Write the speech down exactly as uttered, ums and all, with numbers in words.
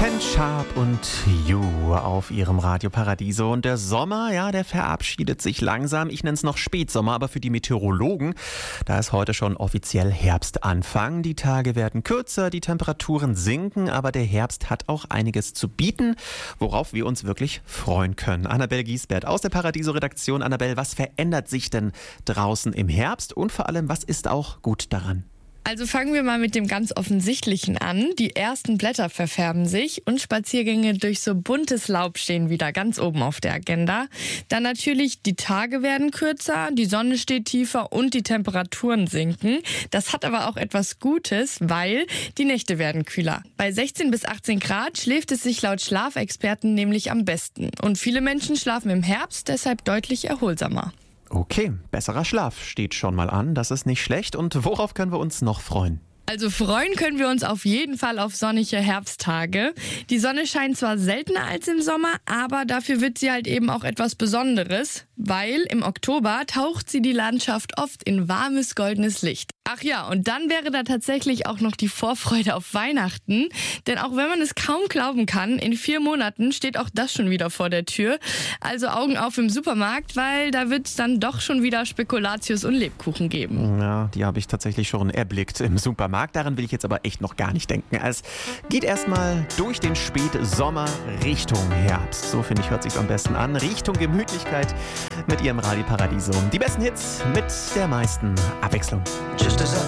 Ken Sharp und You auf ihrem Radio Paradiso. Und der Sommer, ja, der verabschiedet sich langsam. Ich nenne es noch Spätsommer, aber für die Meteorologen, da ist heute schon offiziell Herbstanfang. Die Tage werden kürzer, die Temperaturen sinken, aber der Herbst hat auch einiges zu bieten, worauf wir uns wirklich freuen können. Annabel Giesbert aus der Paradiso-Redaktion. Annabel, was verändert sich denn draußen im Herbst und vor allem, was ist auch gut daran? Also fangen wir mal mit dem ganz Offensichtlichen an. Die ersten Blätter verfärben sich und Spaziergänge durch so buntes Laub stehen wieder ganz oben auf der Agenda. Dann natürlich, die Tage werden kürzer, die Sonne steht tiefer und die Temperaturen sinken. Das hat aber auch etwas Gutes, weil die Nächte werden kühler. Bei sechzehn bis achtzehn Grad schläft es sich laut Schlafexperten nämlich am besten. Und viele Menschen schlafen im Herbst deshalb deutlich erholsamer. Okay, besserer Schlaf steht schon mal an, das ist nicht schlecht. Und worauf können wir uns noch freuen? Also freuen können wir uns auf jeden Fall auf sonnige Herbsttage. Die Sonne scheint zwar seltener als im Sommer, aber dafür wird sie halt eben auch etwas Besonderes, weil im Oktober taucht sie die Landschaft oft in warmes, goldenes Licht. Ach ja, und dann wäre da tatsächlich auch noch die Vorfreude auf Weihnachten. Denn auch wenn man es kaum glauben kann, in vier Monaten steht auch das schon wieder vor der Tür. Also Augen auf im Supermarkt, weil da wird es dann doch schon wieder Spekulatius und Lebkuchen geben. Ja, die habe ich tatsächlich schon erblickt im Supermarkt. Daran will ich jetzt aber echt noch gar nicht denken. Es geht erstmal durch den Spätsommer Richtung Herbst. So finde ich, hört sich's am besten an. Richtung Gemütlichkeit mit ihrem Radio Paradiso. Die besten Hits mit der meisten Abwechslung. Just as I